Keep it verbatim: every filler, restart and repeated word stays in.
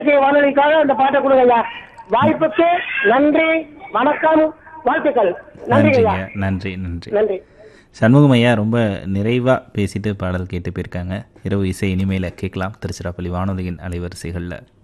வானொலிக்காக அந்த பாட்டை கொடுங்க ஐயா. வாய்ப்புக்கு நன்றி, வணக்கம், வாழ்த்துக்கள். நன்றி ஐயா. நன்றிங்க, நன்றி நன்றி நன்றி. சண்முகம் ஐயா ரொம்ப நிறைவாக பேசிட்டு பாடல் கேட்டு போயிருக்காங்க. இரவு இசை இனிமேல கேட்கலாம் திருச்சிராப்பள்ளி வானொலியின் அலைவரிசைகளில்.